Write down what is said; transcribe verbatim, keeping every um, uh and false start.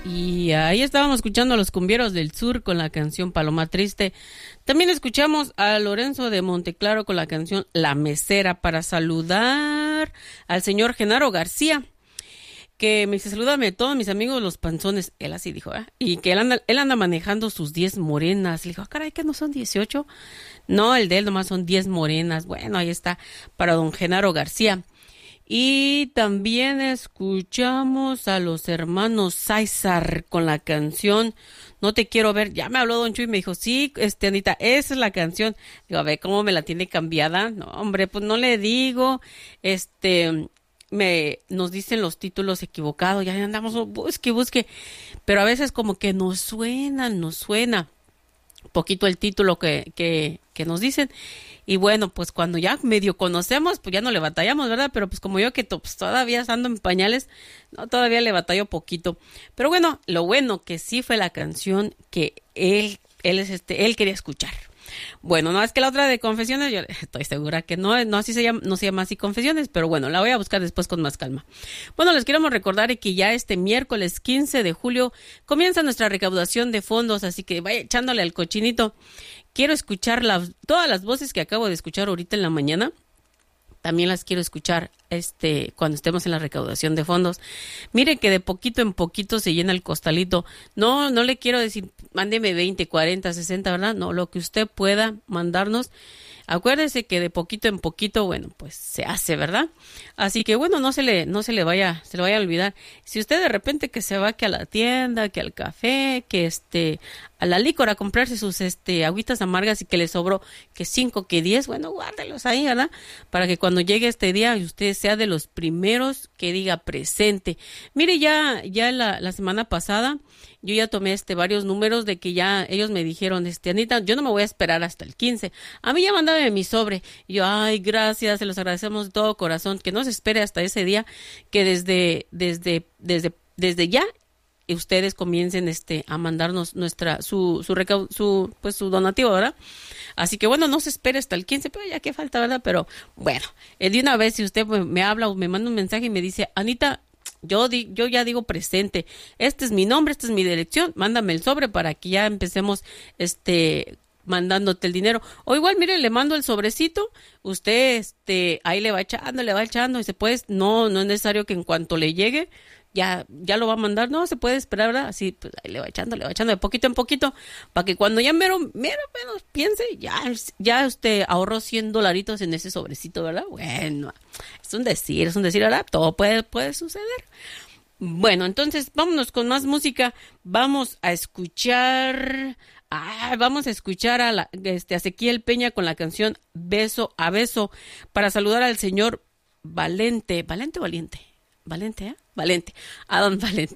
Y ahí estábamos escuchando a los Cumbieros del Sur con la canción Paloma Triste. También escuchamos a Lorenzo de Monteclaro con la canción La Mesera, para saludar al señor Genaro García, que me dice: salúdame a todos mis amigos los panzones. Él así dijo, ¿eh? Y que él anda, él anda manejando sus diez morenas. Le dijo, ah, caray, que no son dieciocho. No, el de él nomás son diez morenas. Bueno, ahí está, para don Genaro García. Y también escuchamos a los hermanos César con la canción No te quiero ver. Ya me habló don Chuy y me dijo, sí, este, Anita, esa es la canción. Digo, a ver, ¿cómo me la tiene cambiada? No, hombre, pues no le digo. Este, me, nos dicen los títulos equivocados, ya andamos, busque, busque. Pero a veces como que nos suena, nos suena poquito el título que, que, que nos dicen. Y bueno, pues cuando ya medio conocemos, pues ya no le batallamos, ¿verdad? Pero pues como yo que to, pues todavía ando en pañales, no, todavía le batallo poquito. Pero bueno, lo bueno que sí fue la canción que él, él es este, él quería escuchar. Bueno, no es que la otra de Confesiones, yo estoy segura que no, no así se llama, no se llama así Confesiones, pero bueno, la voy a buscar después con más calma. Bueno, les queremos recordar que ya este miércoles quince de julio comienza nuestra recaudación de fondos, así que vaya echándole al cochinito. Quiero escuchar la, todas las voces que acabo de escuchar ahorita en la mañana. También las quiero escuchar este cuando estemos en la recaudación de fondos. Mire que de poquito en poquito se llena el costalito. No, no le quiero decir, mándeme veinte, cuarenta, sesenta, ¿verdad? No, lo que usted pueda mandarnos. Acuérdese que de poquito en poquito, bueno, pues se hace, ¿verdad? Así que bueno, no se le, no se le vaya, se le vaya a olvidar. Si usted de repente que se va que a la tienda, que al café, que este, a la licor a comprarse sus este agüitas amargas y que le sobró que cinco, que diez, bueno, guárdelos ahí, ¿verdad? Para que cuando llegue este día usted sea de los primeros que diga presente. Mire, ya, ya la, la semana pasada yo ya tomé este varios números de que ya ellos me dijeron, este, Anita, yo no me voy a esperar hasta el quince. A mí ya mándame mi sobre. Y yo, ay, gracias, se los agradecemos de todo corazón, que no se espere hasta ese día, que desde, desde, desde, desde ya ustedes comiencen este a mandarnos nuestra, su, su recau, su, pues su donativo, ¿verdad? Así que bueno, no se espere hasta el quince, pero ya que falta, ¿verdad? Pero bueno, eh, de una vez, si usted me, me habla o me manda un mensaje y me dice, Anita, Yo, di, yo ya digo presente, este es mi nombre, esta es mi dirección, mándame el sobre para que ya empecemos este mandándote el dinero. O igual, mire, le mando el sobrecito, usted este ahí le va echando, le va echando, y se puede, no, no es necesario que en cuanto le llegue, ya, ya lo va a mandar, no, se puede esperar, ¿verdad? Así, pues ahí le va echando, le va echando de poquito en poquito, para que cuando ya mero, mero menos piense, ya, ya usted ahorró cien dolaritos en ese sobrecito, ¿verdad? Bueno, es un decir, es un decir, ¿verdad? Todo puede, puede suceder. Bueno, entonces vámonos con más música. Vamos a escuchar, ah, vamos a escuchar a la, este, a Ezequiel Peña con la canción Beso a Beso, para saludar al señor Valente, Valente o Valiente, Valente, ¿eh? Valente, a don Valente.